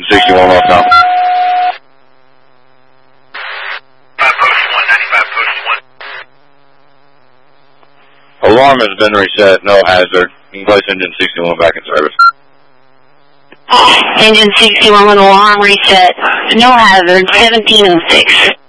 61 off now. 5 post 1, 95 post 1. Alarm has been reset, no hazard. You can place engine 61 back in service. Engine 61 with alarm reset, no hazard, 1706.